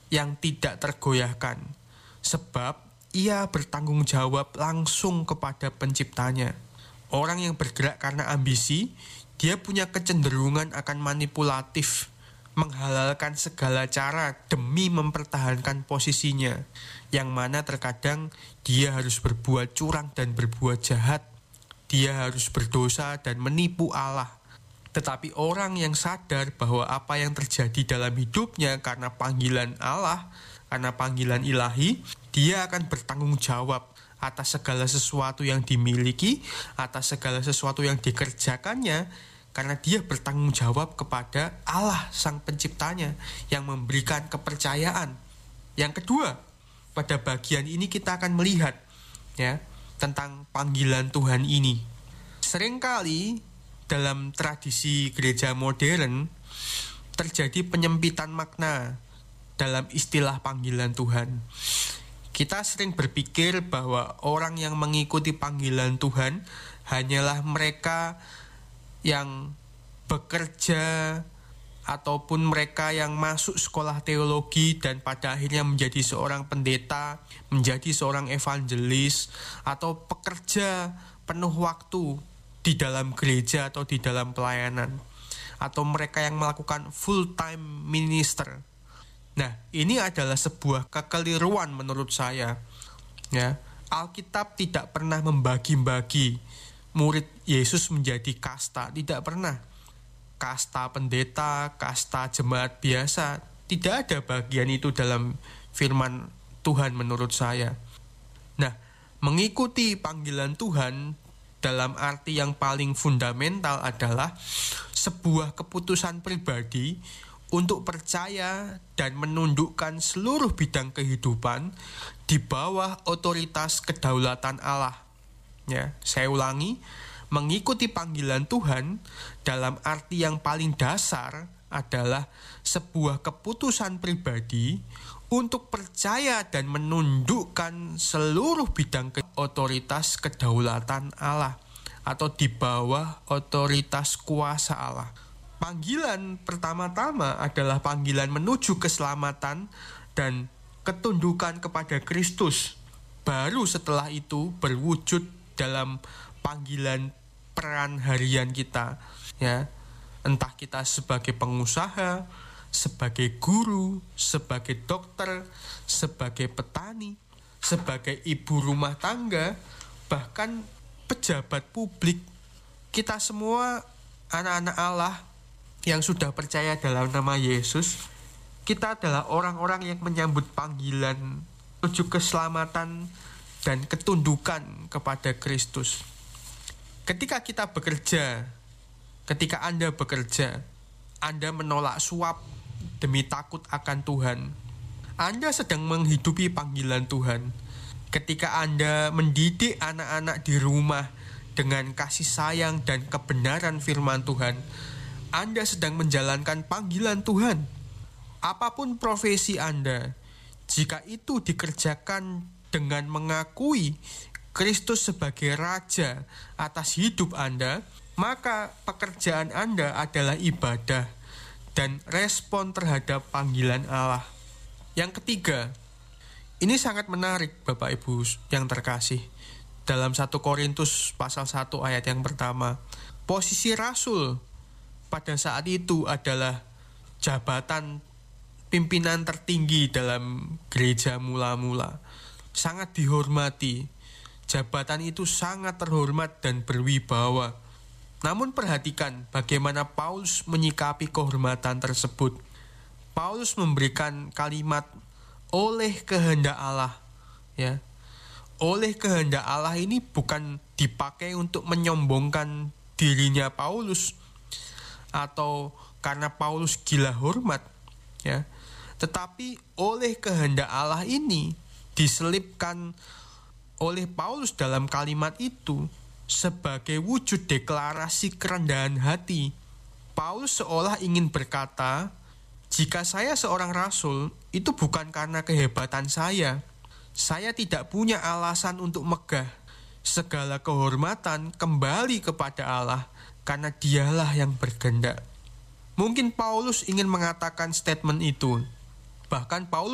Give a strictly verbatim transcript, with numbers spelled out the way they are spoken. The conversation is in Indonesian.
yang tidak tergoyahkan, sebab ia bertanggung jawab langsung kepada penciptanya. Orang yang bergerak karena ambisi, dia punya kecenderungan akan manipulatif, menghalalkan segala cara demi mempertahankan posisinya, yang mana terkadang dia harus berbuat curang dan berbuat jahat. Dia harus berdosa dan menipu Allah. Tetapi orang yang sadar bahwa apa yang terjadi dalam hidupnya karena panggilan Allah, karena panggilan ilahi, dia akan bertanggung jawab atas segala sesuatu yang dimiliki, atas segala sesuatu yang dikerjakannya, karena dia bertanggung jawab kepada Allah sang penciptanya yang memberikan kepercayaan. Yang kedua, pada bagian ini kita akan melihat ya tentang panggilan Tuhan ini. Seringkali dalam tradisi gereja modern terjadi penyempitan makna dalam istilah panggilan Tuhan. Kita sering berpikir bahwa orang yang mengikuti panggilan Tuhan hanyalah mereka yang bekerja ataupun mereka yang masuk sekolah teologi dan pada akhirnya menjadi seorang pendeta, menjadi seorang evangelis, atau pekerja penuh waktu di dalam gereja atau di dalam pelayanan, atau mereka yang melakukan full time minister. Nah, ini adalah sebuah kekeliruan menurut saya. Ya, Alkitab tidak pernah membagi-bagi murid Yesus menjadi kasta, tidak pernah. Kasta pendeta, kasta jemaat biasa, tidak ada bagian itu dalam firman Tuhan menurut saya. Nah, mengikuti panggilan Tuhan dalam arti yang paling fundamental adalah sebuah keputusan pribadi untuk percaya dan menundukkan seluruh bidang kehidupan di bawah otoritas kedaulatan Allah. Ya, saya ulangi, mengikuti panggilan Tuhan dalam arti yang paling dasar adalah sebuah keputusan pribadi untuk percaya dan menundukkan seluruh bidang ke- otoritas kedaulatan Allah atau di bawah otoritas kuasa Allah. Panggilan pertama-tama adalah panggilan menuju keselamatan dan ketundukan kepada Kristus. Baru setelah itu berwujud dalam panggilan peran harian kita, ya. Entah kita sebagai pengusaha, sebagai guru, sebagai dokter, sebagai petani, sebagai ibu rumah tangga, bahkan pejabat publik. Kita semua anak-anak Allah yang sudah percaya dalam nama Yesus. Kita adalah orang-orang yang menyambut panggilan menuju keselamatan dan ketundukan kepada Kristus. Ketika kita bekerja, ketika Anda bekerja, Anda menolak suap demi takut akan Tuhan, Anda sedang menghidupi panggilan Tuhan. Ketika Anda mendidik anak-anak di rumah dengan kasih sayang dan kebenaran firman Tuhan, Anda sedang menjalankan panggilan Tuhan. Apapun profesi Anda, jika itu dikerjakan dengan mengakui Kristus sebagai Raja atas hidup Anda, maka pekerjaan Anda adalah ibadah dan respon terhadap panggilan Allah. Yang ketiga, ini sangat menarik Bapak Ibu yang terkasih. Dalam satu Korintus pasal satu ayat yang pertama, posisi rasul pada saat itu adalah jabatan pimpinan tertinggi dalam gereja mula-mula. Sangat dihormati. Jabatan itu sangat terhormat dan berwibawa. Namun perhatikan bagaimana Paulus menyikapi kehormatan tersebut. Paulus memberikan kalimat oleh kehendak Allah, ya. Oleh kehendak Allah ini bukan dipakai untuk menyombongkan dirinya Paulus atau karena Paulus gila hormat, ya. Tetapi oleh kehendak Allah ini diselipkan oleh Paulus dalam kalimat itu sebagai wujud deklarasi kerendahan hati. Paulus seolah ingin berkata, jika saya seorang rasul, itu bukan karena kehebatan saya. Saya tidak punya alasan untuk megah. Segala kehormatan kembali kepada Allah, karena Dialah yang berkehendak. Mungkin Paulus ingin mengatakan statement itu. Bahkan Paulus